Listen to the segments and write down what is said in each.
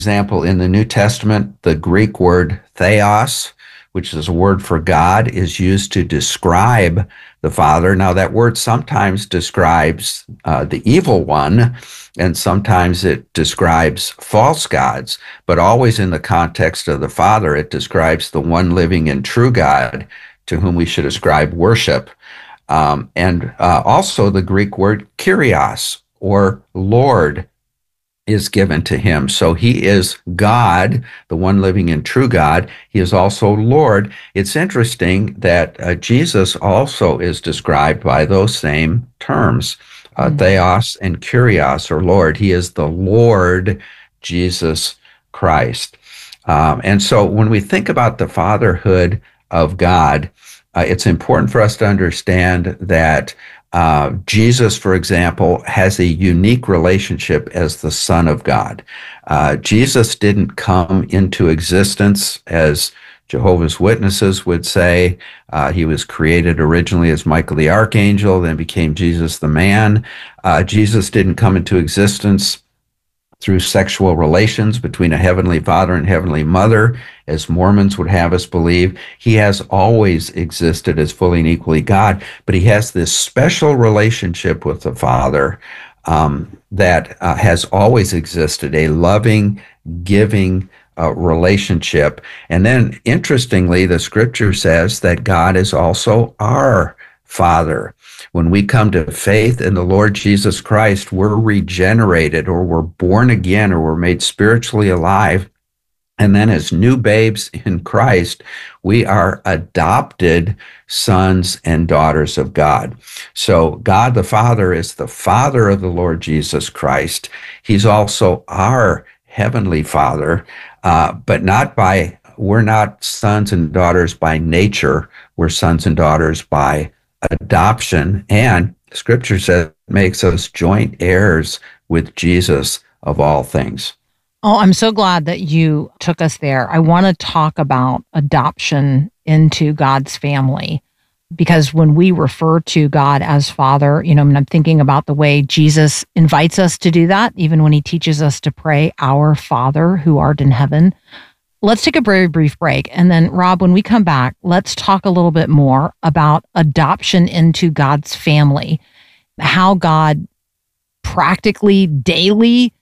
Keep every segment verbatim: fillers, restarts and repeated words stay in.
example, in the New Testament, the Greek word theos, which is a word for God, is used to describe the Father. Now, that word sometimes describes uh, the evil one, and sometimes it describes false gods, but always in the context of the Father, it describes the one living and true God to whom we should ascribe worship. Um, and uh, also the Greek word Kyrios, or Lord, is given to him. So he is God, the one living and true God. He is also Lord. It's interesting that uh, Jesus also is described by those same terms, uh, mm-hmm. Theos and Kyrios, or Lord. He is the Lord Jesus Christ. Um, and so when we think about the fatherhood of God, uh, it's important for us to understand that Uh, Jesus, for example, has a unique relationship as the Son of God. Uh, Jesus didn't come into existence as Jehovah's Witnesses would say. Uh, he was created originally as Michael the Archangel, then became Jesus the man. Uh, Jesus didn't come into existence through sexual relations between a heavenly father and heavenly mother, as Mormons would have us believe. He has always existed as fully and equally God, but he has this special relationship with the Father um, that uh, has always existed, a loving, giving uh, relationship. And then, interestingly, the scripture says that God is also our Father. When we come to faith in the Lord Jesus Christ, we're regenerated, or we're born again, or we're made spiritually alive. And then as new babes in Christ, we are adopted sons and daughters of God. So God the Father is the Father of the Lord Jesus Christ. He's also our heavenly Father, uh, but not by, we're not sons and daughters by nature. We're sons and daughters by adoption, and Scripture says it makes us joint heirs with Jesus of all things. Oh, I'm so glad that you took us there. I want to talk about adoption into God's family, because when we refer to God as Father, you know, I'm thinking about the way Jesus invites us to do that, even when he teaches us to pray, "Our Father who art in heaven." Let's take a very brief break. And then, Rob, when we come back, let's talk a little bit more about adoption into God's family, how God practically daily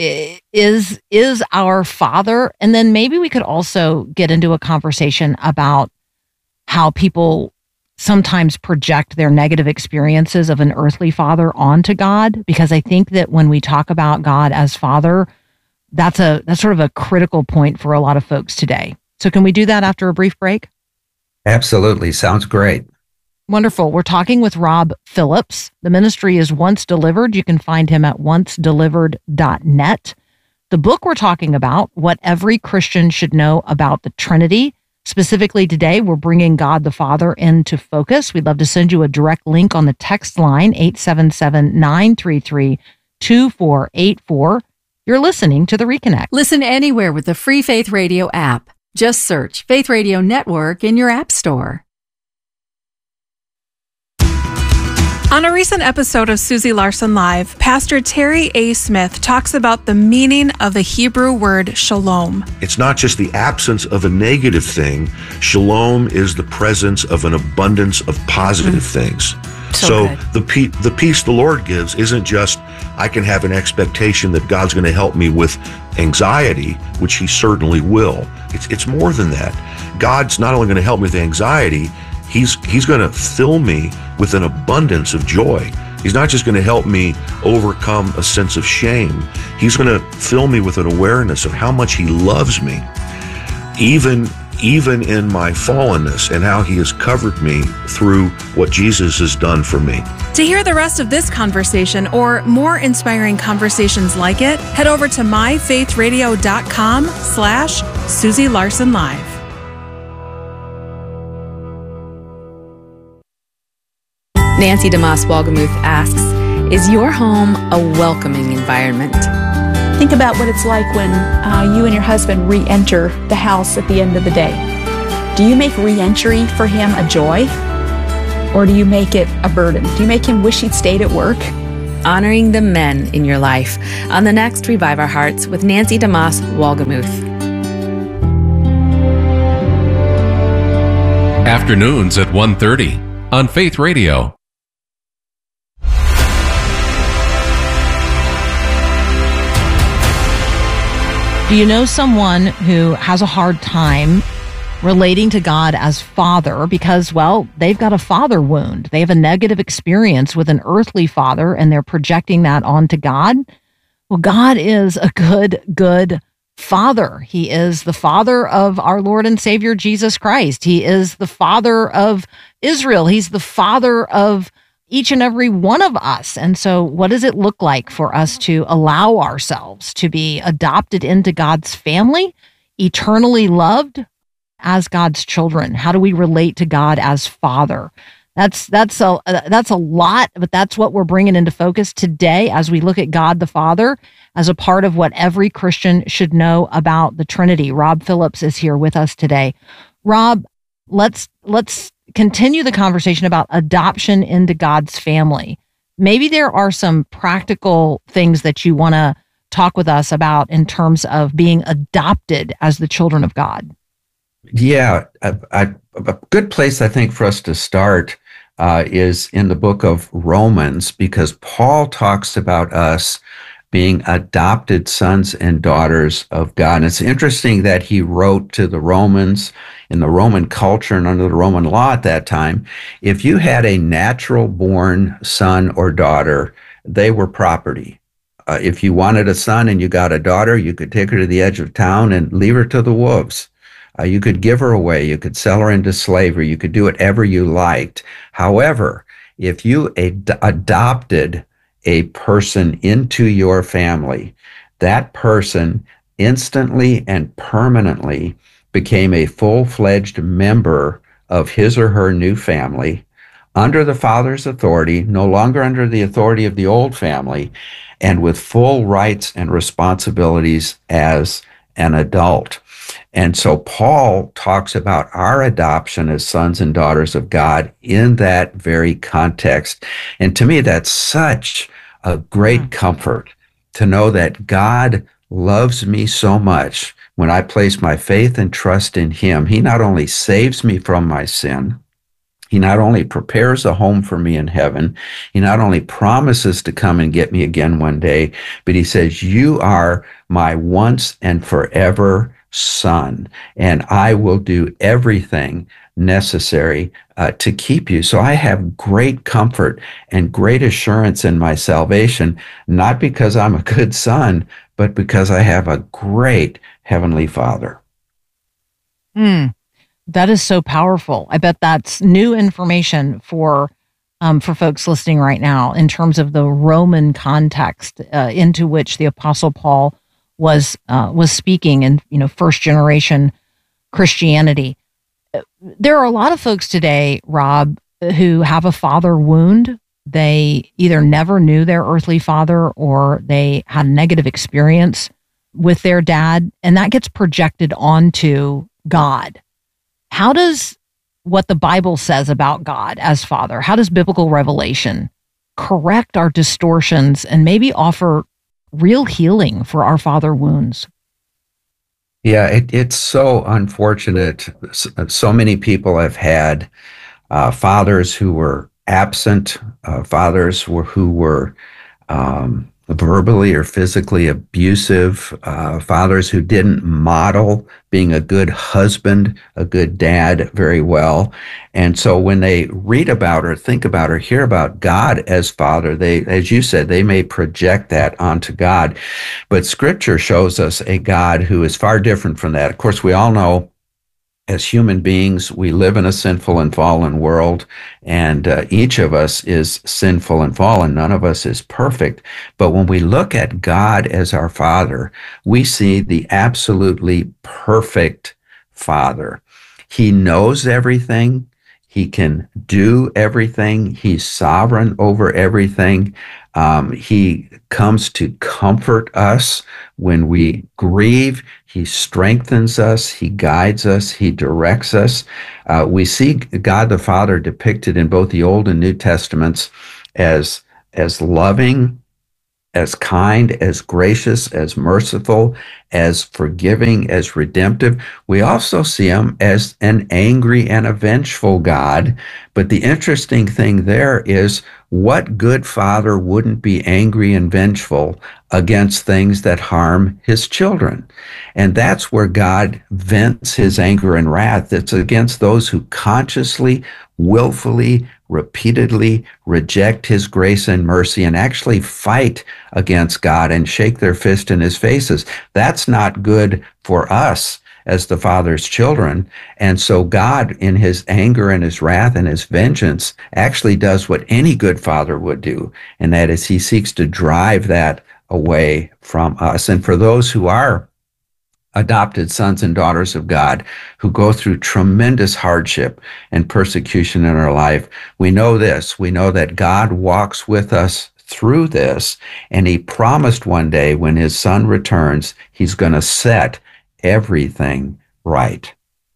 is, is our Father. And then maybe we could also get into a conversation about how people sometimes project their negative experiences of an earthly father onto God, because I think that when we talk about God as Father, That's a that's sort of a critical point for a lot of folks today. So can we do that after a brief break? Absolutely. Sounds great. Wonderful. We're talking with Rob Phillips. The ministry is Once Delivered. You can find him at once delivered dot net. The book we're talking about, What Every Christian Should Know About the Trinity. Specifically today, we're bringing God the Father into focus. We'd love to send you a direct link on the text line, eight seven seven, nine three three, two four eight four. You're listening to The Reconnect. Listen anywhere with the free Faith Radio app. Just search Faith Radio Network in your app store. On a recent episode of Susie Larson Live, Pastor Terry A. Smith talks about the meaning of the Hebrew word shalom. It's not just the absence of a negative thing. Shalom is the presence of an abundance of positive mm. things. So, so the, pe- the peace the Lord gives isn't just, I can have an expectation that God's going to help me with anxiety, which he certainly will. It's it's more than that. God's not only going to help me with anxiety, he's he's going to fill me with an abundance of joy. He's not just going to help me overcome a sense of shame. He's going to fill me with an awareness of how much he loves me, even even in my fallenness, and how he has covered me through what Jesus has done for me. To hear the rest of this conversation or more inspiring conversations like it, head over to myfaithradio.com slash Susie Larson Live. Nancy DeMoss Walgamuth asks, is your home a welcoming environment? Think about what it's like when uh, you and your husband re-enter the house at the end of the day. Do you make re-entry for him a joy? Or do you make it a burden? Do you make him wish he'd stayed at work? honoring the men in your life on the next Revive Our Hearts with Nancy DeMoss Wolgemuth. Afternoons at one thirty on Faith Radio. Do you know someone who has a hard time relating to God as Father because, well, they've got a father wound. They have a negative experience with an earthly father and they're projecting that onto God? Well, God is a good, good Father. He is the Father of our Lord and Savior, Jesus Christ. He is the Father of Israel. He's the Father of each and every one of us. And so what does it look like for us to allow ourselves to be adopted into God's family, eternally loved as God's children? How do we relate to God as Father? That's that's a that's a lot, but that's what we're bringing into focus today as we look at God the Father as a part of what every Christian should know about the Trinity. Rob Phillips is here with us today. Rob, let's let's continue the conversation about adoption into God's family. Maybe there are some practical things that you want to talk with us about in terms of being adopted as the children of God. Yeah, a, a, a good place, I think, for us to start uh, is in the book of Romans, because Paul talks about us being adopted sons and daughters of God. And it's interesting that he wrote to the Romans in the Roman culture and under the Roman law at that time. If you had a natural born son or daughter, they were property. Uh, if you wanted a son and you got a daughter, you could take her to the edge of town and leave her to the wolves. Uh, you could give her away. You could sell her into slavery. You could do whatever you liked. However, if you ad- adopted a person into your family, that person instantly and permanently became a full-fledged member of his or her new family under the father's authority, no longer under the authority of the old family, and with full rights and responsibilities as an adult. And so Paul talks about our adoption as sons and daughters of God in that very context. And to me, that's such a great mm. comfort to know that God loves me so much. When I place my faith and trust in him, he not only saves me from my sin, he not only prepares a home for me in heaven, he not only promises to come and get me again one day, but he says, you are my once and forever son, and I will do everything necessary uh, to keep you. So I have great comfort and great assurance in my salvation, not because I'm a good son, but because I have a great Heavenly Father. Hmm. That is so powerful. I bet that's new information for um, for folks listening right now in terms of the Roman context uh, into which the Apostle Paul was uh, was speaking in, you know, first generation Christianity. There are a lot of folks today, Rob, who have a father wound. They either never knew their earthly father or they had a negative experience with their dad, and that gets projected onto God. How does what the Bible says about God as Father, how does biblical revelation correct our distortions and maybe offer real healing for our father wounds? Yeah, it, it's so unfortunate. So many people have had uh, fathers who were absent, uh, fathers who were, who were um, verbally or physically abusive, uh, fathers who didn't model being a good husband, a good dad very well. And so when they read about or think about or hear about God as Father, they, as you said, they may project that onto God. But Scripture shows us a God who is far different from that. Of course, we all know as human beings, we live in a sinful and fallen world, and uh, each of us is sinful and fallen. None of us is perfect. But when we look at God as our Father, we see the absolutely perfect Father. He knows everything. He can do everything. He's sovereign over everything. Um, he comes to comfort us when we grieve. He strengthens us. He guides us. He directs us. Uh, we see God the Father depicted in both the Old and New Testaments as as loving, as kind, as gracious, as merciful, as forgiving, as redemptive. We also see him as an angry and a vengeful God. But the interesting thing there is, what good father wouldn't be angry and vengeful against things that harm his children? And that's where God vents his anger and wrath. It's against those who consciously, willfully, repeatedly reject his grace and mercy and actually fight against God and shake their fist in his faces. That's not good for us as the Father's children. And so God, in his anger and his wrath and his vengeance, actually does what any good father would do, and that is he seeks to drive that away from us. And for those who are adopted sons and daughters of God, who go through tremendous hardship and persecution in our life, we know this. We know that God walks with us through this, and he promised one day when his son returns, he's going to set everything right.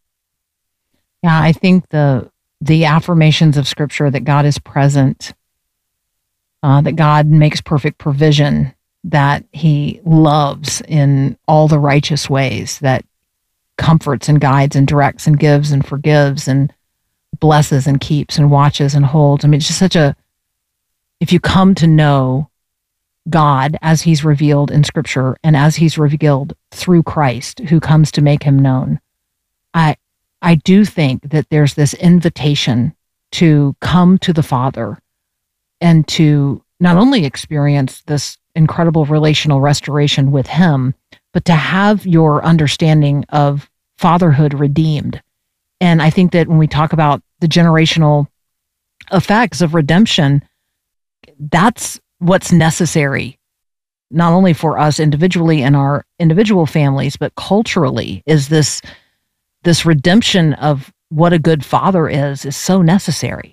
Yeah, I think the the affirmations of Scripture that God is present, uh, that God makes perfect provision, that he loves in all the righteous ways, that comforts and guides and directs and gives and forgives and blesses and keeps and watches and holds. I mean, it's just such a, if you come to know God as he's revealed in Scripture and as he's revealed through Christ, who comes to make him known, I I do think that there's this invitation to come to the Father and to not only experience this incredible relational restoration with him, but to have your understanding of fatherhood redeemed. And I think that when we talk about the generational effects of redemption, that's what's necessary, not only for us individually in our individual families, but culturally, is this this redemption of what a good father is, is so necessary.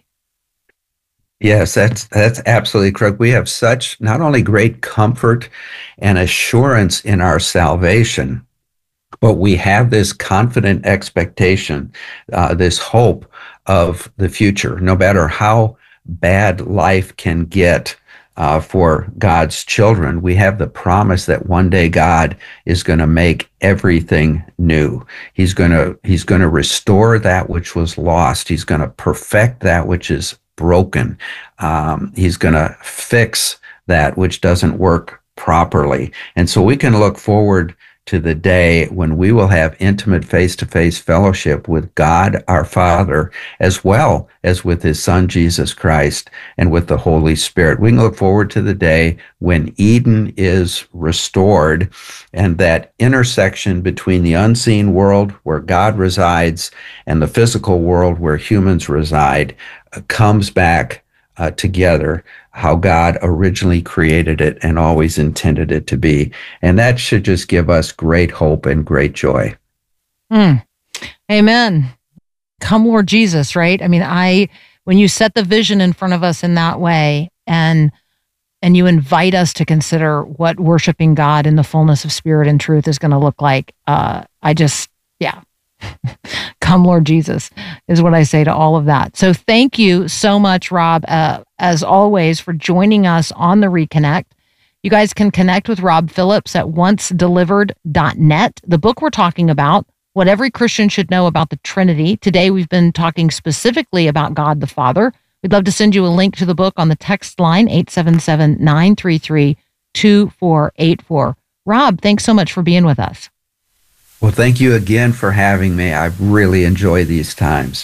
Yes, that's that's absolutely correct. We have such not only great comfort and assurance in our salvation, but we have this confident expectation, uh, this hope of the future. No matter how bad life can get uh, for God's children, we have the promise that one day God is going to make everything new. He's going to He's going to restore that which was lost. He's going to perfect that which is broken. Um, he's going to fix that which doesn't work properly. And so we can look forward to the day when we will have intimate face-to-face fellowship with God, our Father, as well as with his Son, Jesus Christ, and with the Holy Spirit. We can look forward to the day when Eden is restored, and that intersection between the unseen world where God resides and the physical world where humans reside uh, comes back uh, together, how God originally created it and always intended it to be. And that should just give us great hope and great joy. Mm. Amen. Come, Lord Jesus, right? I mean, I, when you set the vision in front of us in that way, and and you invite us to consider what worshiping God in the fullness of spirit and truth is going to look like, uh, I just, yeah. Come, Lord Jesus, is what I say to all of that. So thank you so much, Rob, uh, as always, for joining us on the Reconnect. You guys can connect with Rob Phillips at once delivered dot net. The book we're talking about, What Every Christian Should Know About the Trinity. Today, we've been talking specifically about God the Father. We'd love to send you a link to the book on the text line, eight seven seven, nine three three, two four eight four. Rob, thanks so much for being with us. Well, thank you again for having me. I really enjoy these times.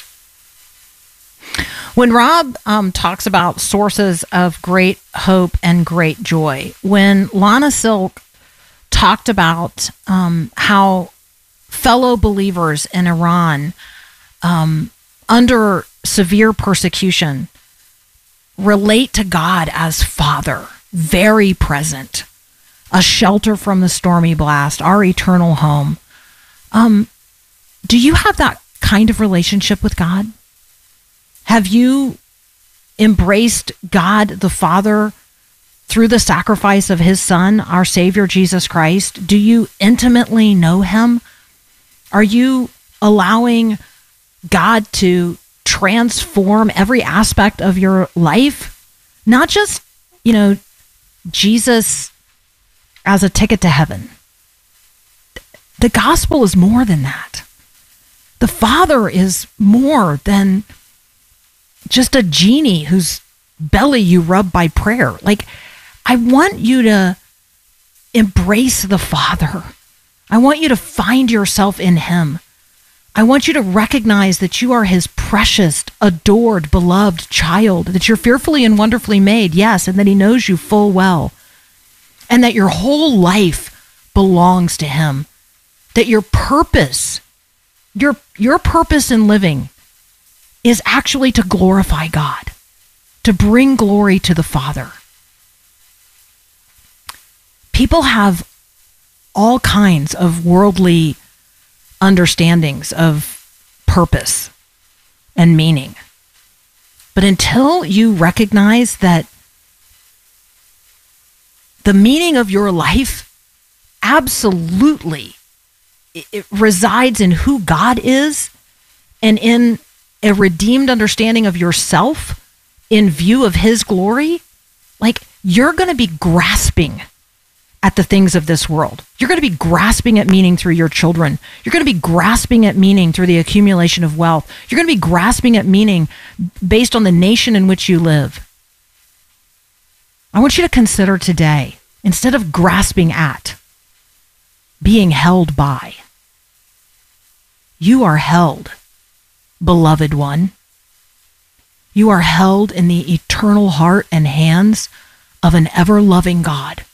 When Rob um, talks about sources of great hope and great joy, when Lana Silk talked about um, how fellow believers in Iran, um, under severe persecution, relate to God as Father, very present, a shelter from the stormy blast, our eternal home. Um, do you have that kind of relationship with God? Have you embraced God the Father through the sacrifice of his Son, our Savior, Jesus Christ? Do you intimately know him? Are you allowing God to transform every aspect of your life? Not just you know, Jesus as a ticket to heaven. The gospel is more than that. The Father is more than just a genie whose belly you rub by prayer. Like, I want you to embrace the Father. I want you to find yourself in him. I want you to recognize that you are his precious, adored, beloved child, that you're fearfully and wonderfully made, yes, and that he knows you full well, and that your whole life belongs to him, that your purpose, your, your purpose in living is actually to glorify God, to bring glory to the Father. People have all kinds of worldly understandings of purpose and meaning. But until you recognize that the meaning of your life absolutely it resides in who God is and in a redeemed understanding of yourself in view of his glory, like, you're going to be grasping at the things of this world. You're going to be grasping at meaning through your children. You're going to be grasping at meaning through the accumulation of wealth. You're going to be grasping at meaning based on the nation in which you live. I want you to consider today, instead of grasping at, being held by. You are held, beloved one. You are held in the eternal heart and hands of an ever-loving God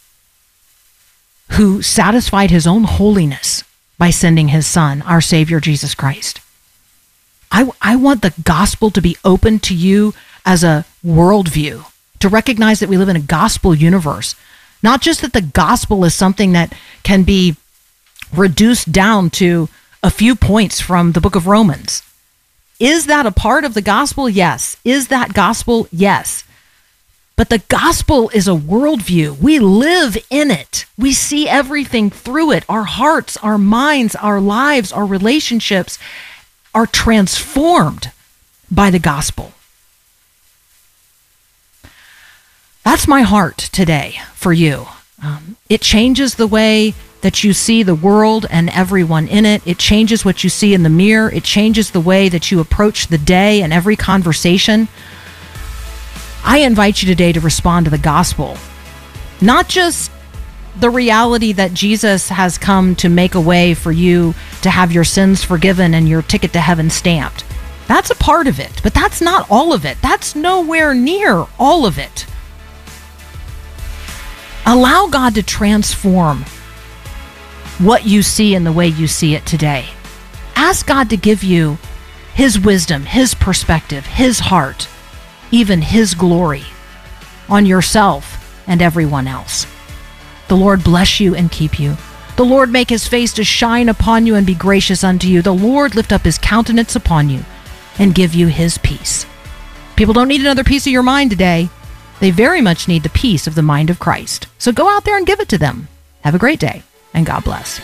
who satisfied his own holiness by sending his Son, our Savior, Jesus Christ. I, I want the gospel to be open to you as a worldview, to recognize that we live in a gospel universe. Not just that the gospel is something that can be reduced down to a few points from the book of Romans. Is that a part of the gospel? Yes. Is that gospel? Yes. But the gospel is a worldview. We live in it. We see everything through it. Our hearts, our minds, our lives, our relationships are transformed by the gospel. That's my heart today for you. Um, it changes the way that you see the world and everyone in it. It changes what you see in the mirror. It changes the way that you approach the day and every conversation. I invite you today to respond to the gospel, not just the reality that Jesus has come to make a way for you to have your sins forgiven and your ticket to heaven stamped. That's a part of it, but that's not all of it. That's nowhere near all of it. Allow God to transform what you see in the way you see it today. Ask God to give you his wisdom, his perspective, his heart, even his glory on yourself and everyone else. The Lord bless you and keep you. The Lord make his face to shine upon you and be gracious unto you. The Lord lift up his countenance upon you and give you his peace. People don't need another piece of your mind today. They very much need the peace of the mind of Christ. So go out there and give it to them. Have a great day, and God bless.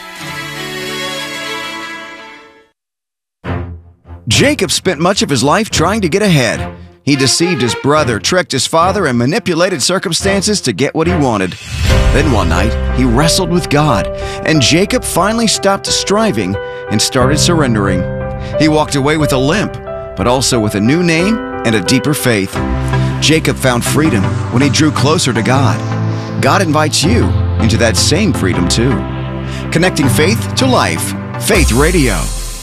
Jacob spent much of his life trying to get ahead. He deceived his brother, tricked his father, and manipulated circumstances to get what he wanted. Then one night, he wrestled with God, and Jacob finally stopped striving and started surrendering. He walked away with a limp, but also with a new name and a deeper faith. Jacob found freedom when he drew closer to God. God invites you into that same freedom too. Connecting faith to life. Faith Radio.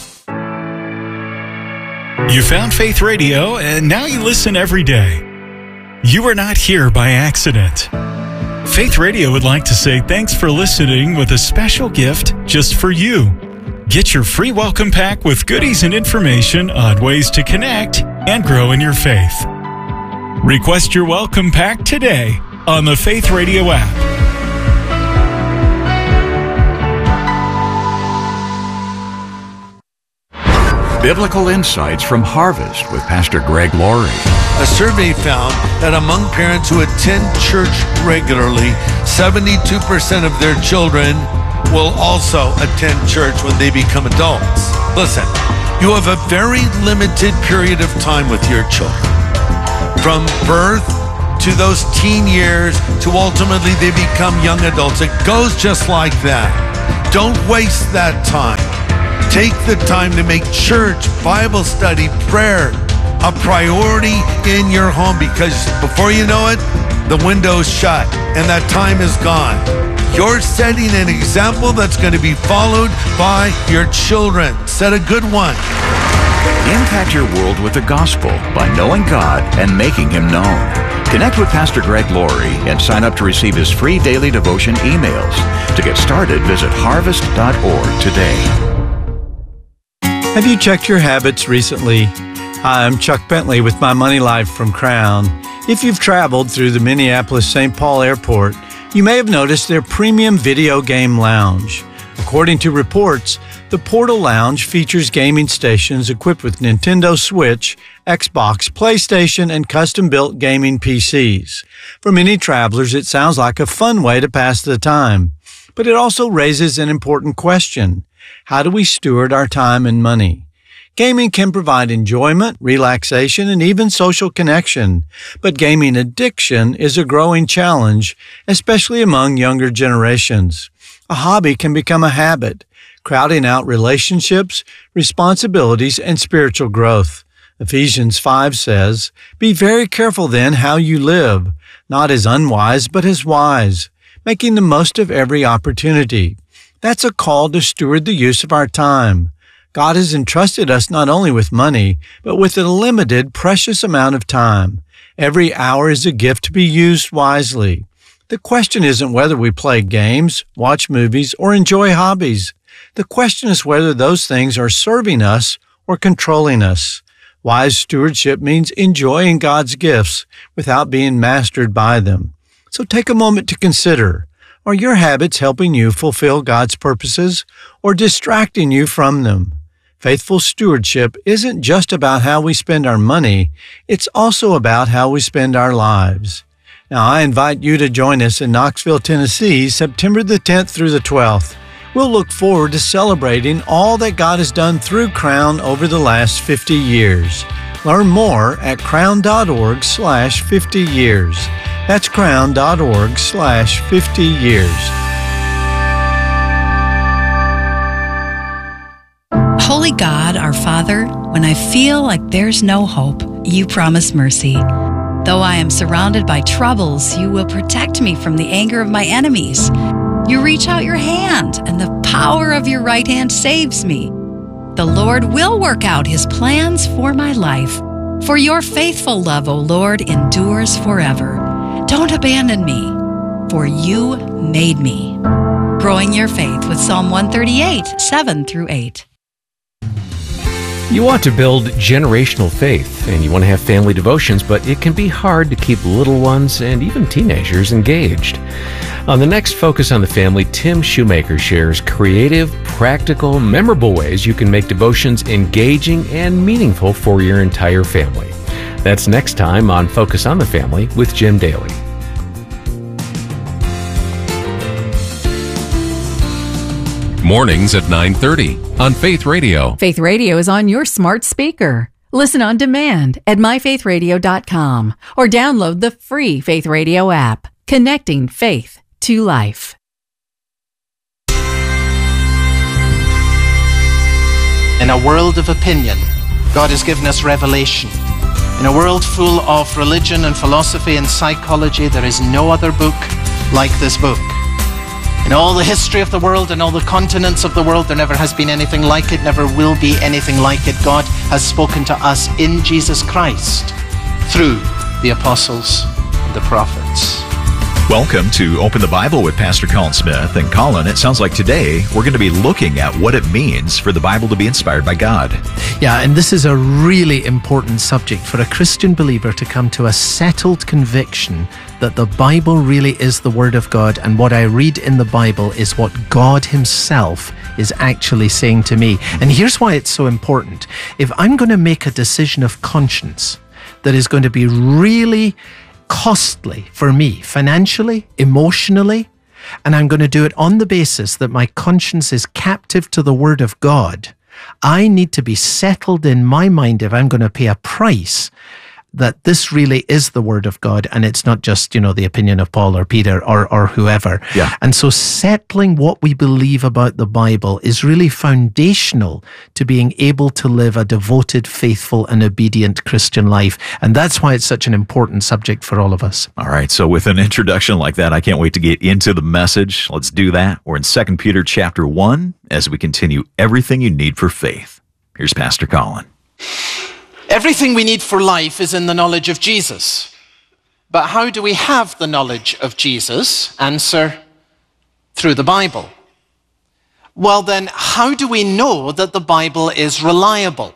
You found Faith Radio, and now you listen every day. You are not here by accident. Faith Radio would like to say thanks for listening with a special gift just for you. Get your free welcome pack with goodies and information on ways to connect and grow in your faith. Request your welcome pack today on the Faith Radio app. Biblical Insights from Harvest with Pastor Greg Laurie. A survey found that among parents who attend church regularly, seventy-two percent of their children will also attend church when they become adults. Listen, you have a very limited period of time with your children. From birth to those teen years to ultimately they become young adults. It goes just like that. Don't waste that time. Take the time to make church, Bible study, prayer a priority in your home, because before you know it, the window's shut and that time is gone. You're setting an example that's going to be followed by your children. Set a good one. Impact your world with the gospel by knowing God and making Him known. Connect with Pastor Greg Laurie and sign up to receive his free daily devotion emails. To get started, visit harvest dot org today. Have you checked your habits recently? Hi, I'm Chuck Bentley with My Money Life from Crown. If you've traveled through the Minneapolis-Saint Paul Airport, you may have noticed their premium video game lounge. According to reports, the Portal Lounge features gaming stations equipped with Nintendo Switch, Xbox, PlayStation, and custom-built gaming P Cs. For many travelers, it sounds like a fun way to pass the time. But it also raises an important question. How do we steward our time and money? Gaming can provide enjoyment, relaxation, and even social connection. But gaming addiction is a growing challenge, especially among younger generations. A hobby can become a habit, crowding out relationships, responsibilities, and spiritual growth. Ephesians five says, "Be very careful then how you live, not as unwise, but as wise, making the most of every opportunity." That's a call to steward the use of our time. God has entrusted us not only with money, but with a limited, precious amount of time. Every hour is a gift to be used wisely. The question isn't whether we play games, watch movies, or enjoy hobbies. The question is whether those things are serving us or controlling us. Wise stewardship means enjoying God's gifts without being mastered by them. So take a moment to consider, are your habits helping you fulfill God's purposes or distracting you from them? Faithful stewardship isn't just about how we spend our money, it's also about how we spend our lives. Now, I invite you to join us in Knoxville, Tennessee, September the tenth through the twelfth. We'll look forward to celebrating all that God has done through Crown over the last fifty years. Learn more at crown.org slash 50 years. That's crown.org slash 50 years. Holy God, our Father, when I feel like there's no hope, you promise mercy. Though I am surrounded by troubles, you will protect me from the anger of my enemies. You reach out your hand, and the power of your right hand saves me. The Lord will work out His plans for my life. For your faithful love, O Lord, endures forever. Don't abandon me, for you made me. Growing your faith with Psalm one thirty-eight, seven through eight. You want to build generational faith, and you want to have family devotions, but it can be hard to keep little ones and even teenagers engaged. On the next Focus on the Family, Tim Shoemaker shares creative, practical, memorable ways you can make devotions engaging and meaningful for your entire family. That's next time on Focus on the Family with Jim Daly. Mornings at nine thirty on Faith Radio. Faith Radio is on your smart speaker. Listen on demand at my faith radio dot com or download the free Faith Radio app, connecting faith to life. In a world of opinion, God has given us revelation. In a world full of religion and philosophy and psychology, there is no other book like this book. In all the history of the world and all the continents of the world, there never has been anything like it, never will be anything like it. God has spoken to us in Jesus Christ through the apostles and the prophets. Welcome to Open the Bible with Pastor Colin Smith. And Colin, it sounds like today we're going to be looking at what it means for the Bible to be inspired by God. Yeah, and this is a really important subject for a Christian believer to come to a settled conviction that the Bible really is the Word of God, and what I read in the Bible is what God Himself is actually saying to me. And here's why it's so important. If I'm going to make a decision of conscience that is going to be really costly for me, financially, emotionally, and I'm going to do it on the basis that my conscience is captive to the Word of God, I need to be settled in my mind if I'm going to pay a price that this really is the Word of God, and it's not just, you know, the opinion of Paul or Peter or, or whoever. Yeah. And so settling what we believe about the Bible is really foundational to being able to live a devoted, faithful, and obedient Christian life. And that's why it's such an important subject for all of us. All right, so with an introduction like that, I can't wait to get into the message. Let's do that. We're in Second Peter chapter one as we continue everything you need for faith. Here's Pastor Colin. Everything we need for life is in the knowledge of Jesus. But how do we have the knowledge of Jesus? Answer, through the Bible. Well then, how do we know that the Bible is reliable?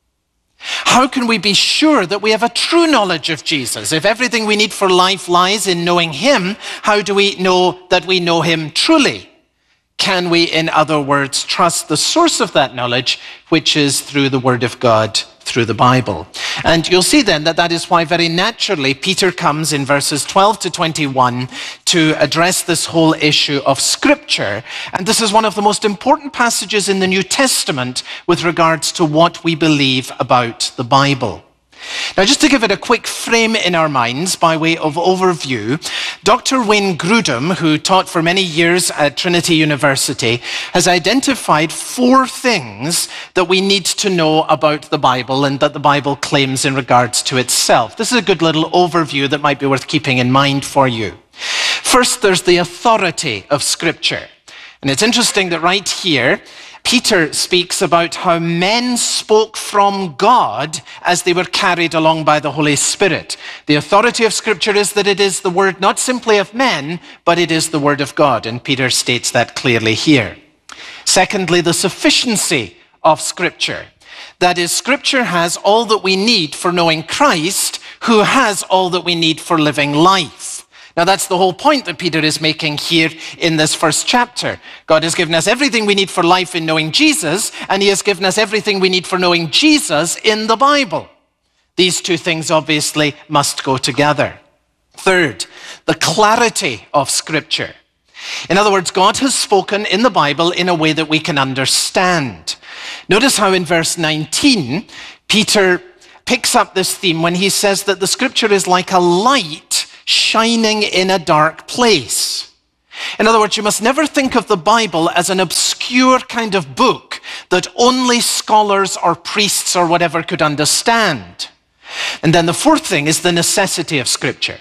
How can we be sure that we have a true knowledge of Jesus? If everything we need for life lies in knowing him, how do we know that we know him truly? Can we, in other words, trust the source of that knowledge, which is through the Word of God, through the Bible? And you'll see then that that is why very naturally Peter comes in verses twelve to twenty-one to address this whole issue of Scripture. And this is one of the most important passages in the New Testament with regards to what we believe about the Bible. Now, just to give it a quick frame in our minds by way of overview, Doctor Wayne Grudem, who taught for many years at Trinity University, has identified four things that we need to know about the Bible and that the Bible claims in regards to itself. This is a good little overview that might be worth keeping in mind for you. First, there's the authority of Scripture. And it's interesting that right here, Peter speaks about how men spoke from God as they were carried along by the Holy Spirit. The authority of Scripture is that it is the word not simply of men, but it is the word of God. And Peter states that clearly here. Secondly, the sufficiency of Scripture. That is, Scripture has all that we need for knowing Christ, who has all that we need for living life. Now, that's the whole point that Peter is making here in this first chapter. God has given us everything we need for life in knowing Jesus, and he has given us everything we need for knowing Jesus in the Bible. These two things obviously must go together. Third, the clarity of Scripture. In other words, God has spoken in the Bible in a way that we can understand. Notice how in verse nineteen, Peter picks up this theme when he says that the Scripture is like a light shining in a dark place. In other words, you must never think of the Bible as an obscure kind of book that only scholars or priests or whatever could understand. And then the fourth thing is the necessity of Scripture.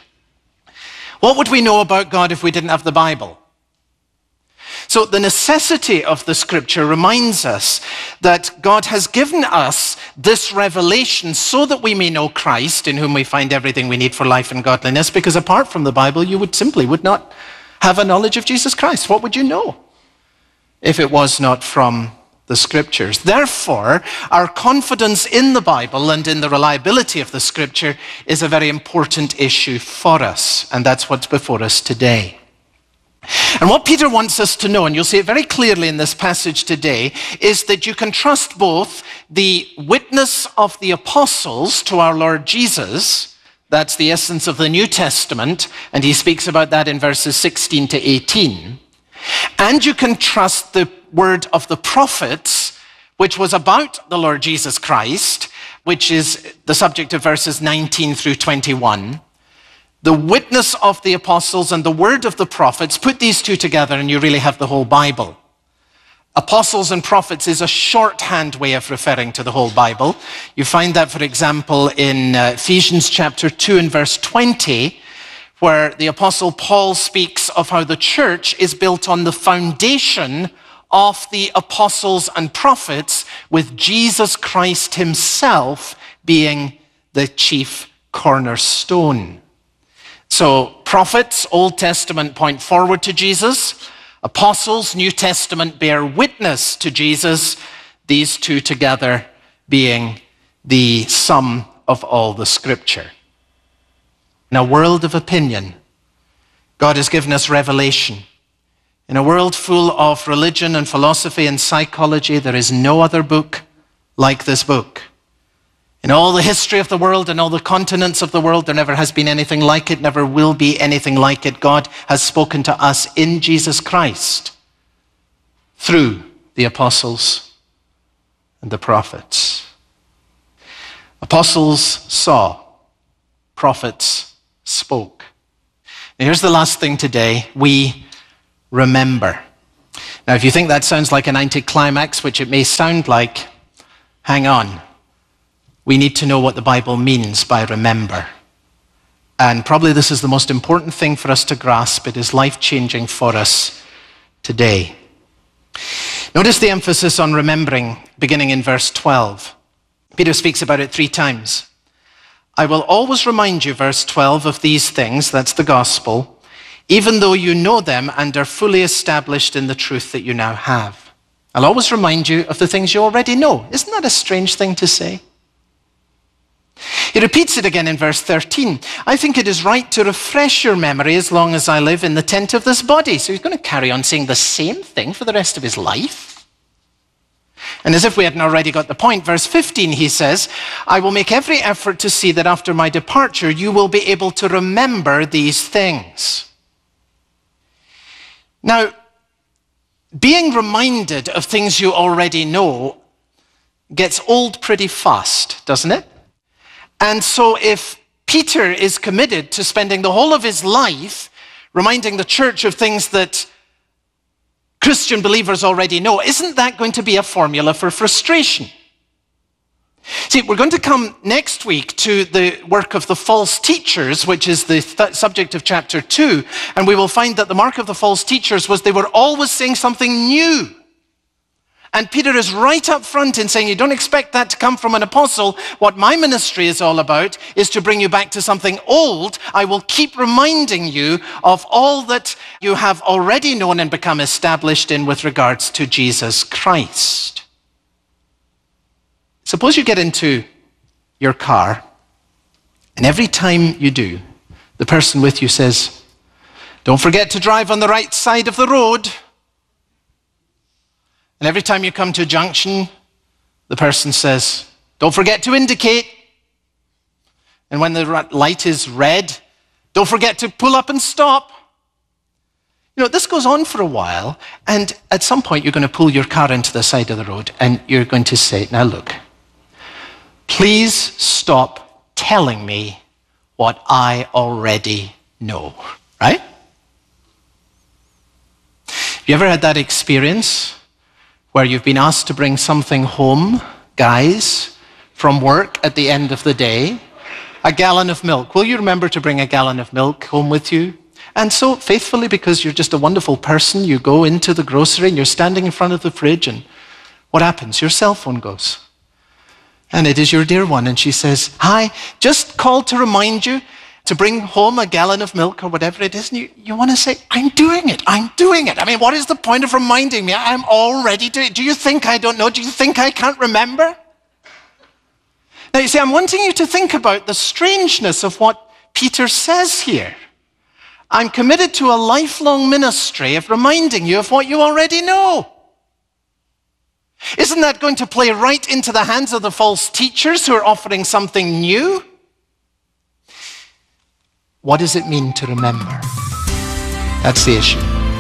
What would we know about God if we didn't have the Bible? So the necessity of the Scripture reminds us that God has given us this revelation so that we may know Christ, in whom we find everything we need for life and godliness, because apart from the Bible, you would simply would not have a knowledge of Jesus Christ. What would you know if it was not from the Scriptures? Therefore, our confidence in the Bible and in the reliability of the Scripture is a very important issue for us, and that's what's before us today. And what Peter wants us to know, and you'll see it very clearly in this passage today, is that you can trust both the witness of the apostles to our Lord Jesus. That's the essence of the New Testament, and he speaks about that in verses sixteen to eighteen. And you can trust the word of the prophets, which was about the Lord Jesus Christ, which is the subject of verses nineteen through twenty-one. The witness of the apostles and the word of the prophets, put these two together and you really have the whole Bible. Apostles and prophets is a shorthand way of referring to the whole Bible. You find that, for example, in uh, Ephesians chapter two and verse twenty, where the apostle Paul speaks of how the church is built on the foundation of the apostles and prophets, with Jesus Christ himself being the chief cornerstone. So prophets, Old Testament, point forward to Jesus. Apostles, New Testament, bear witness to Jesus. These two together being the sum of all the Scripture. In a world of opinion, God has given us revelation. In a world full of religion and philosophy and psychology, there is no other book like this book. In all the history of the world and all the continents of the world, there never has been anything like it, never will be anything like it. God has spoken to us in Jesus Christ through the apostles and the prophets. Apostles saw, prophets spoke. Now, here's the last thing today. We remember. Now, if you think that sounds like an anticlimax, which it may sound like, hang on. We need to know what the Bible means by remember. And probably this is the most important thing for us to grasp. It is life-changing for us today. Notice the emphasis on remembering beginning in verse twelve. Peter speaks about it three times. I will always remind you, verse twelve, of these things, that's the gospel, even though you know them and are fully established in the truth that you now have. I'll always remind you of the things you already know. Isn't that a strange thing to say? He repeats it again in verse thirteen. I think it is right to refresh your memory as long as I live in the tent of this body. So he's going to carry on saying the same thing for the rest of his life. And as if we hadn't already got the point, verse fifteen, he says, I will make every effort to see that after my departure, you will be able to remember these things. Now, being reminded of things you already know gets old pretty fast, doesn't it? And so if Peter is committed to spending the whole of his life reminding the church of things that Christian believers already know, isn't that going to be a formula for frustration? See, we're going to come next week to the work of the false teachers, which is the th- subject of chapter two, and we will find that the mark of the false teachers was they were always saying something new. And Peter is right up front in saying, you don't expect that to come from an apostle. What my ministry is all about is to bring you back to something old. I will keep reminding you of all that you have already known and become established in with regards to Jesus Christ. Suppose you get into your car, and every time you do, the person with you says, don't forget to drive on the right side of the road. And every time you come to a junction, the person says, don't forget to indicate. And when the light is red, don't forget to pull up and stop. You know, this goes on for a while, and at some point you're going to pull your car into the side of the road, and you're going to say, now look, please stop telling me what I already know, right? Have you ever had that experience where you've been asked to bring something home, guys, from work at the end of the day? A gallon of milk. Will you remember to bring a gallon of milk home with you? And so faithfully, because you're just a wonderful person, you go into the grocery and you're standing in front of the fridge, and what happens? Your cell phone goes. And it is your dear one, and she says, hi, just called to remind you to bring home a gallon of milk or whatever it is. And you, you want to say, I'm doing it, I'm doing it. I mean, what is the point of reminding me? I'm already doing it. Do you think I don't know? Do you think I can't remember? Now, you see, I'm wanting you to think about the strangeness of what Peter says here. I'm committed to a lifelong ministry of reminding you of what you already know. Isn't that going to play right into the hands of the false teachers who are offering something new? What does it mean to remember? That's the issue.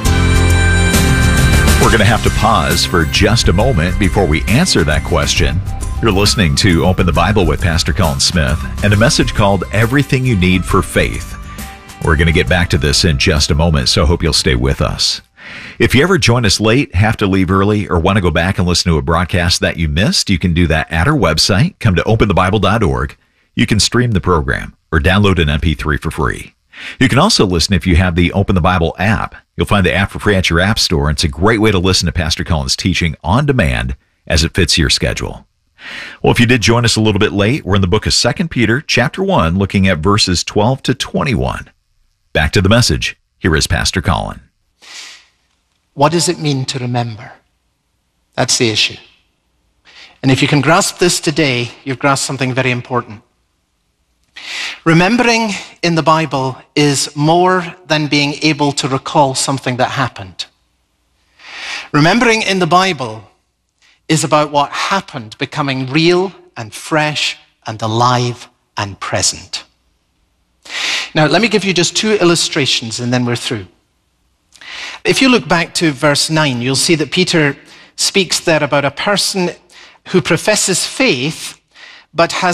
We're going to have to pause for just a moment before we answer that question. You're listening to Open the Bible with Pastor Colin Smith and a message called Everything You Need for Faith. We're going to get back to this in just a moment, so I hope you'll stay with us. If you ever join us late, have to leave early, or want to go back and listen to a broadcast that you missed, you can do that at our website. Come to open the bible dot org. You can stream the program or download an M P three for free. You can also listen if you have the Open the Bible app. You'll find the app for free at your app store, and it's a great way to listen to Pastor Colin's teaching on demand as it fits your schedule. Well, if you did join us a little bit late, we're in the book of Second Peter, chapter one, looking at verses twelve to twenty-one. Back to the message. Here is Pastor Colin. What does it mean to remember? That's the issue. And if you can grasp this today, you've grasped something very important. Remembering in the Bible is more than being able to recall something that happened. Remembering in the Bible is about what happened becoming real and fresh and alive and present. Now, let me give you just two illustrations and then we're through. If you look back to verse nine, you'll see that Peter speaks there about a person who professes faith but has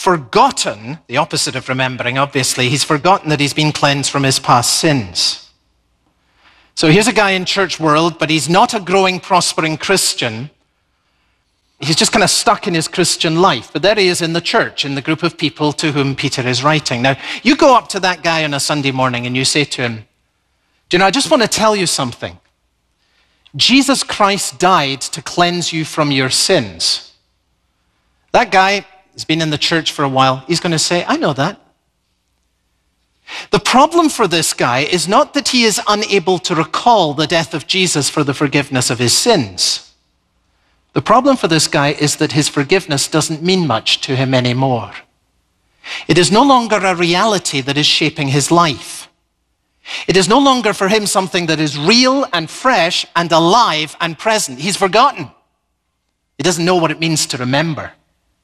forgotten, the opposite of remembering, obviously, he's forgotten that he's been cleansed from his past sins. So here's a guy in church world, but he's not a growing, prospering Christian. He's just kind of stuck in his Christian life. But there he is in the church, in the group of people to whom Peter is writing. Now, you go up to that guy on a Sunday morning and you say to him, do you know, I just want to tell you something. Jesus Christ died to cleanse you from your sins. That guy has been in the church for a while. He's going to say, I know that. The problem for this guy is not that he is unable to recall the death of Jesus for the forgiveness of his sins. The problem for this guy is that his forgiveness doesn't mean much to him anymore. It is no longer a reality that is shaping his life. It is no longer for him something that is real and fresh and alive and present. He's forgotten. He doesn't know what it means to remember.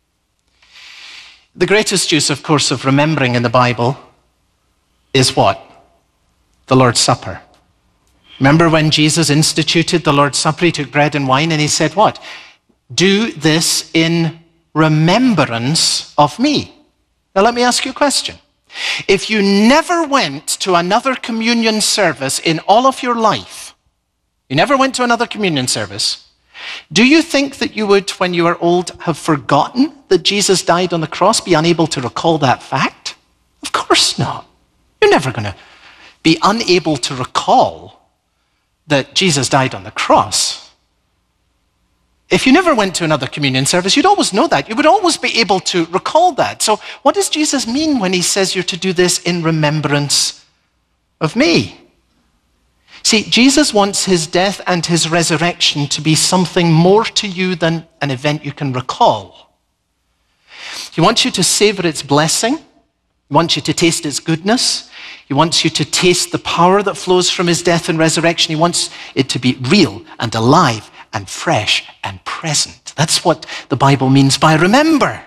The greatest use, of course, of remembering in the Bible is what? The Lord's Supper. Remember when Jesus instituted the Lord's Supper, he took bread and wine and he said what? Do this in remembrance of me. Now let me ask you a question. If you never went to another communion service in all of your life, you never went to another communion service, do you think that you would, when you are old, have forgotten that Jesus died on the cross, be unable to recall that fact? Of course not. You're never going to be unable to recall that Jesus died on the cross. If you never went to another communion service, you'd always know that. You would always be able to recall that. So what does Jesus mean when he says you're to do this in remembrance of me? See, Jesus wants his death and his resurrection to be something more to you than an event you can recall. He wants you to savor its blessing. He wants you to taste its goodness. He wants you to taste the power that flows from his death and resurrection. He wants it to be real and alive and fresh and present. That's what the Bible means by remember.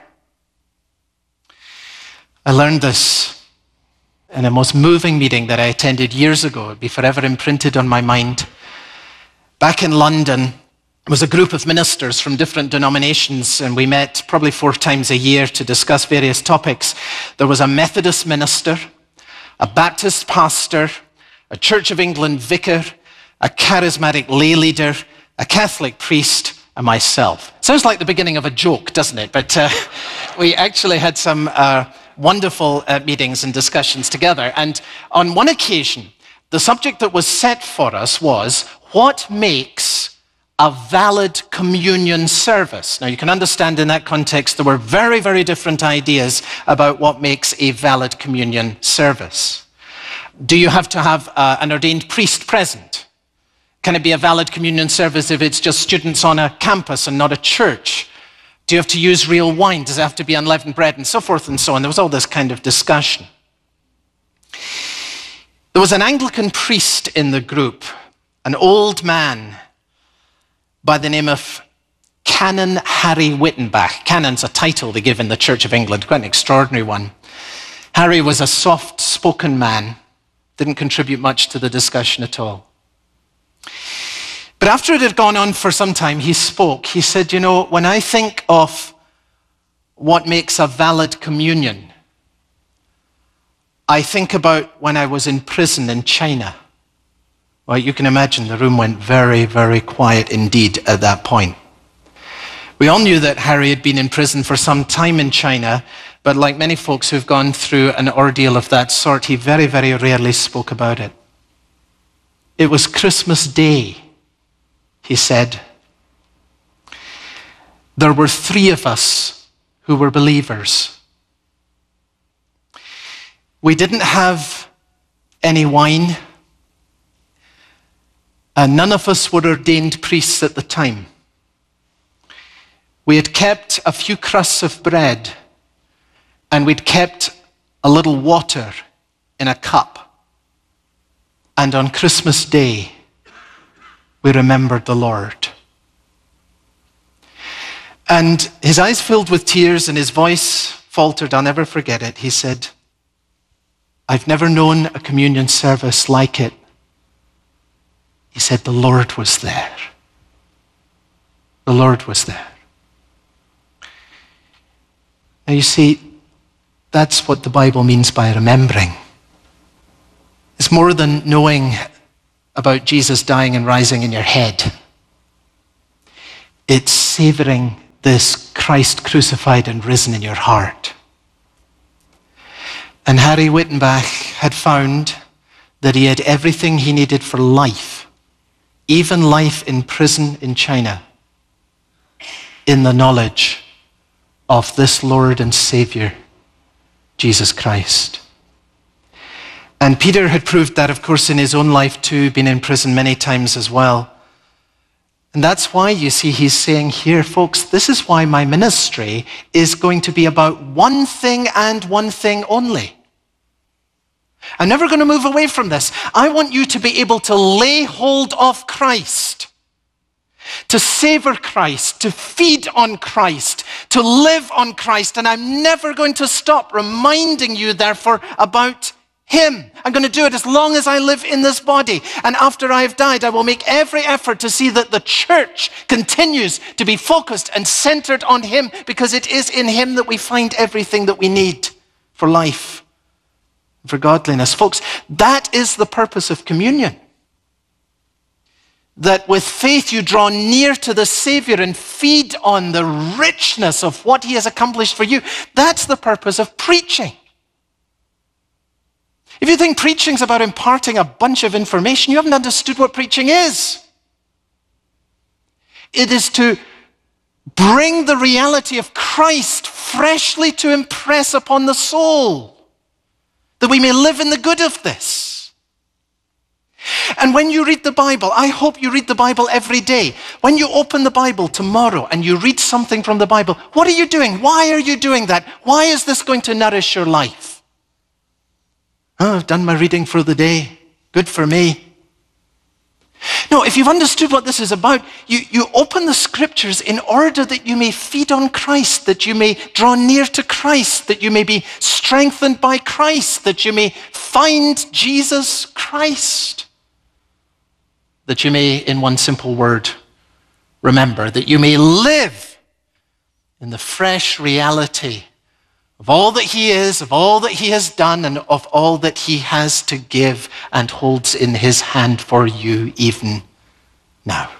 I learned this in a most moving meeting that I attended years ago. It'll be forever imprinted on my mind. Back in London, it was a group of ministers from different denominations, and we met probably four times a year to discuss various topics. There was a Methodist minister, a Baptist pastor, a Church of England vicar, a charismatic lay leader, a Catholic priest, and myself. Sounds like the beginning of a joke, doesn't it? But uh, we actually had some uh, wonderful uh, meetings and discussions together. And on one occasion, the subject that was set for us was, what makes a valid communion service? Now, you can understand in that context, there were very, very different ideas about what makes a valid communion service. Do you have to have uh, an ordained priest present? Can it be a valid communion service if it's just students on a campus and not a church? Do you have to use real wine? Does it have to be unleavened bread? And so forth and so on. There was all this kind of discussion. There was an Anglican priest in the group, an old man by the name of Canon Harry Wittenbach. Canon's a title they give in the Church of England, quite an extraordinary one. Harry was a soft-spoken man, didn't contribute much to the discussion at all. But after it had gone on for some time, he spoke. He said, you know, when I think of what makes a valid communion, I think about when I was in prison in China. Well, you can imagine the room went very, very quiet indeed at that point. We all knew that Harry had been in prison for some time in China, but like many folks who've gone through an ordeal of that sort, he very, very rarely spoke about it. It was Christmas Day, he said. There were three of us who were believers. We didn't have any wine, and none of us were ordained priests at the time. We had kept a few crusts of bread, and we'd kept a little water in a cup. And on Christmas Day, we remembered the Lord. And his eyes filled with tears and his voice faltered. I'll never forget it. He said, I've never known a communion service like it. He said, the Lord was there. The Lord was there. Now you see, That's what the Bible means by remembering. It's more than knowing about Jesus dying and rising in your head. It's savoring this Christ crucified and risen in your heart. And Harry Wittenbach had found that he had everything he needed for life, even life in prison in China, in the knowledge of this Lord and Savior, Jesus Christ. And Peter had proved that, of course, in his own life too, been in prison many times as well. And that's why, you see, he's saying here, folks, this is why my ministry is going to be about one thing and one thing only. I'm never going to move away from this. I want you to be able to lay hold of Christ, to savor Christ, to feed on Christ, to live on Christ. And I'm never going to stop reminding you, therefore, about Him. I'm going to do it as long as I live in this body. And after I have died, I will make every effort to see that the church continues to be focused and centered on Him, because it is in Him that we find everything that we need for life, for godliness. Folks, that is the purpose of communion. That with faith you draw near to the Savior and feed on the richness of what He has accomplished for you. That's the purpose of preaching. If you think preaching's about imparting a bunch of information, you haven't understood what preaching is. It is to bring the reality of Christ freshly to impress upon the soul, that we may live in the good of this. And when you read the Bible, I hope you read the Bible every day. When you open the Bible tomorrow and you read something from the Bible, what are you doing? Why are you doing that? Why is this going to nourish your life? Oh, I've done my reading for the day. Good for me. No, if you've understood what this is about, you, you open the scriptures in order that you may feed on Christ, that you may draw near to Christ, that you may be strengthened by Christ, that you may find Jesus Christ, that you may, in one simple word, remember, that you may live in the fresh reality of all that He is, of all that He has done, and of all that He has to give and holds in His hand for you even now.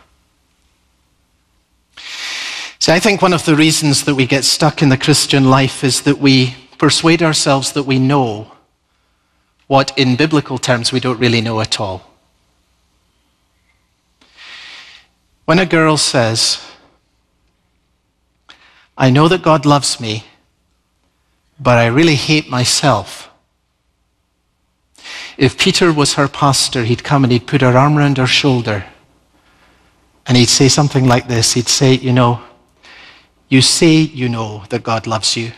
So I think one of the reasons that we get stuck in the Christian life is that we persuade ourselves that we know what in biblical terms we don't really know at all. When a girl says, I know that God loves me, but I really hate myself. If Peter was her pastor, he'd come and he'd put her arm around her shoulder and he'd say something like this. He'd say, you know, you say you know that God loves you,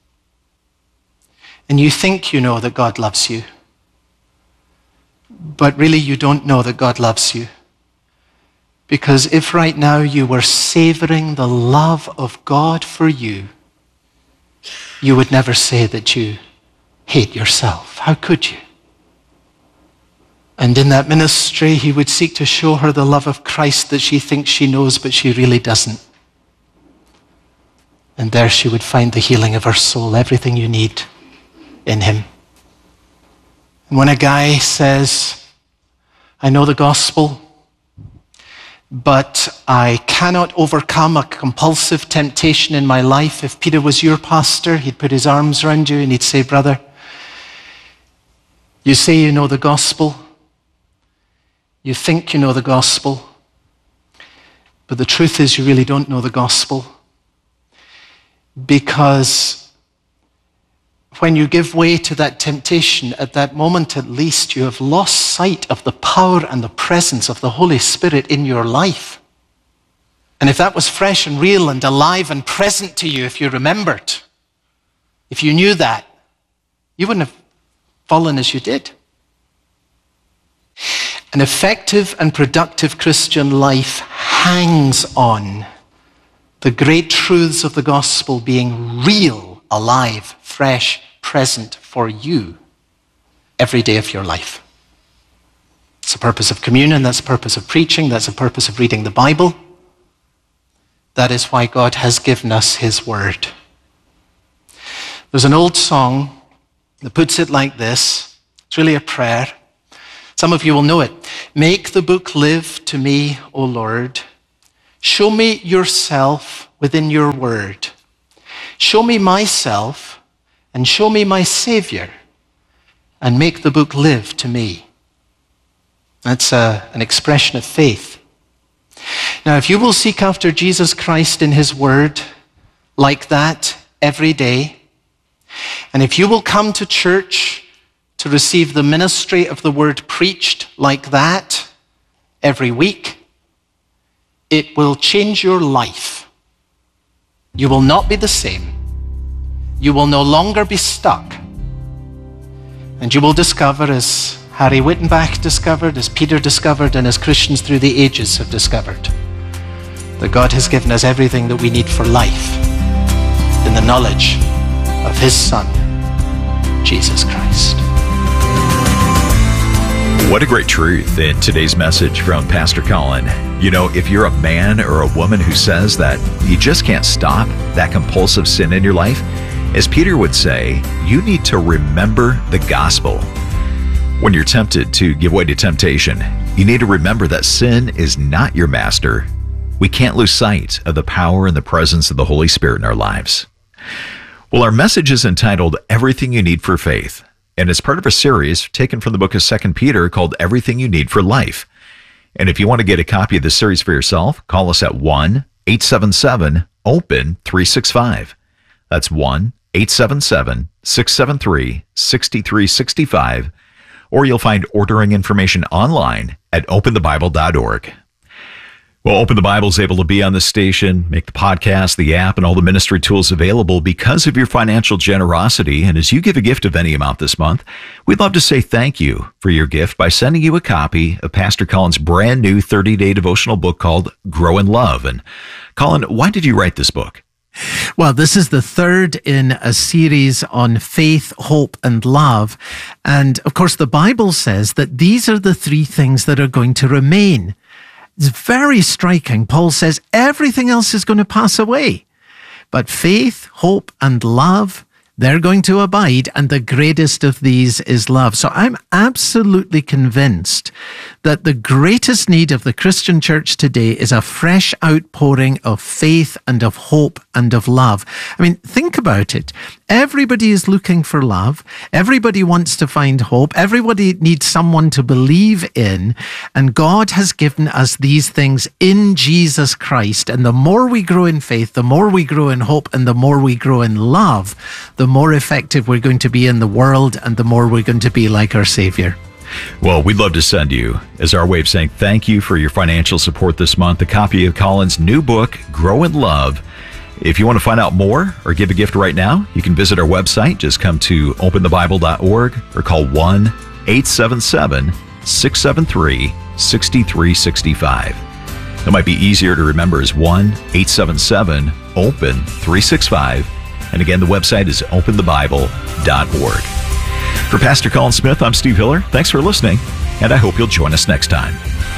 and you think you know that God loves you, but really you don't know that God loves you. Because if right now you were savoring the love of God for you, you would never say that you hate yourself. How could you? And in that ministry, he would seek to show her the love of Christ that she thinks she knows, but she really doesn't. And there she would find the healing of her soul, everything you need in Him. And when a guy says, I know the gospel, but I cannot overcome a compulsive temptation in my life. If Peter was your pastor, he'd put his arms around you and he'd say, brother, you say you know the gospel. You think you know the gospel. But the truth is you really don't know the gospel. Because when you give way to that temptation, at that moment at least, you have lost sight of the power and the presence of the Holy Spirit in your life. And if that was fresh and real and alive and present to you, if you remembered, if you knew that, you wouldn't have fallen as you did. An effective and productive Christian life hangs on the great truths of the gospel being real, alive, fresh, present for you every day of your life. It's the purpose of communion, that's the purpose of preaching, that's the purpose of reading the Bible. That is why God has given us His Word. There's an old song that puts it like this. It's really a prayer. Some of you will know it. Make the book live to me, O Lord. Show me yourself within your word. Show me myself and show me my Savior, and make the book live to me. That's a, an expression of faith. Now, if you will seek after Jesus Christ in his word like that every day, and if you will come to church to receive the ministry of the word preached like that every week, it will change your life. You will not be the same. You will no longer be stuck. And you will discover, as Harry Wittenbach discovered, as Peter discovered, and as Christians through the ages have discovered, that God has given us everything that we need for life in the knowledge of his Son, Jesus Christ. What a great truth in today's message from Pastor Colin. You know, if you're a man or a woman who says that you just can't stop that compulsive sin in your life, as Peter would say, you need to remember the gospel. When you're tempted to give way to temptation, you need to remember that sin is not your master. We can't lose sight of the power and the presence of the Holy Spirit in our lives. Well, our message is entitled Everything You Need for Faith, and it's part of a series taken from the book of Second Peter called Everything You Need for Life. And if you want to get a copy of this series for yourself, call us at one eight seven seven open three six five. That's one eight seven seven six seven three six three six five, or you'll find ordering information online at open the bible dot org. Well, Open the Bible is able to be on the station, make the podcast, the app, and all the ministry tools available because of your financial generosity. And as you give a gift of any amount this month, we'd love to say thank you for your gift by sending you a copy of Pastor Colin's brand new thirty-day devotional book called Grow in Love. And Colin, why did you write this book? Well, this is the third in a series on faith, hope, and love. And of course, the Bible says that these are the three things that are going to remain. It's very striking. Paul says everything else is going to pass away. But faith, hope, and love, they're going to abide, and the greatest of these is love. So I'm absolutely convinced that the greatest need of the Christian church today is a fresh outpouring of faith and of hope and of love. I mean, think about it. Everybody is looking for love. Everybody wants to find hope. Everybody needs someone to believe in. And God has given us these things in Jesus Christ. And the more we grow in faith, the more we grow in hope, and the more we grow in love, the more effective we're going to be in the world, and the more we're going to be like our Savior. Well, we'd love to send you, as our way of saying thank you for your financial support this month, a copy of Colin's new book, Grow in Love. If you want to find out more or give a gift right now, you can visit our website. Just come to open the bible dot org or call one eight seven seven six seven three six three six five. That might be easier to remember as one eight seven seven open three six five. And again, the website is open the bible dot org. For Pastor Colin Smith, I'm Steve Hiller. Thanks for listening, and I hope you'll join us next time.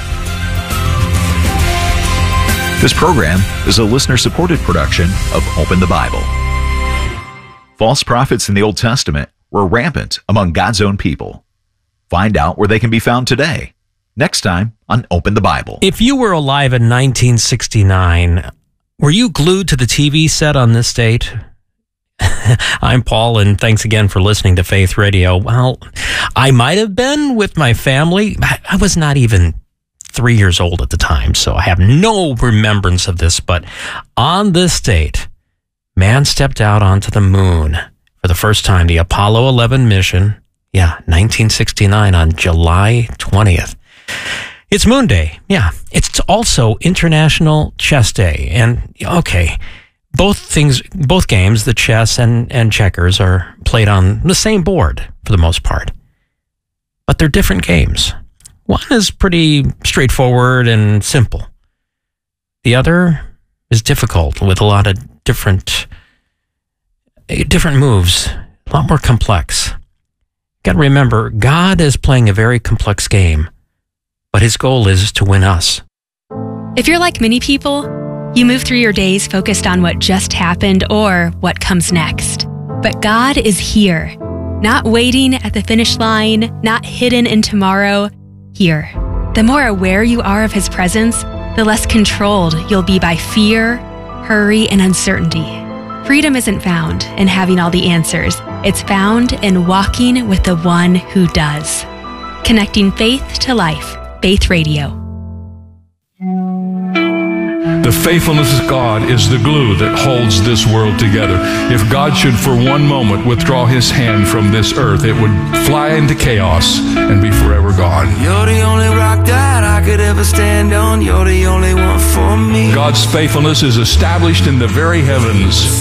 This program is a listener-supported production of Open the Bible. False prophets in the Old Testament were rampant among God's own people. Find out where they can be found today. Next time on Open the Bible. If you were alive in nineteen sixty-nine, were you glued to the T V set on this date? I'm Paul, and thanks again for listening to Faith Radio. Well, I might have been with my family. I was not even three years old at the time, so I have no remembrance of this. But on this date, man stepped out onto the moon for the first time, the Apollo eleven mission. Yeah, nineteen sixty-nine on July twentieth. It's Moon Day. Yeah, it's also International Chess Day. And okay, both things, both games, the chess and, and checkers, are played on the same board for the most part. But they're different games. One is pretty straightforward and simple. The other is difficult with a lot of different, different moves, a lot more complex. Got to remember, God is playing a very complex game, but his goal is to win us. If you're like many people, you move through your days focused on what just happened or what comes next. But God is here, not waiting at the finish line, not hidden in tomorrow, here. The more aware you are of His presence, the less controlled you'll be by fear, hurry, and uncertainty. Freedom isn't found in having all the answers. It's found in walking with the one who does. Connecting faith to life. Faith Radio. The faithfulness of God is the glue that holds this world together. If God should for one moment withdraw His hand from this earth, it would fly into chaos and be forever gone. You're the only rock that I could ever stand on. You're the only one for me. God's faithfulness is established in the very heavens.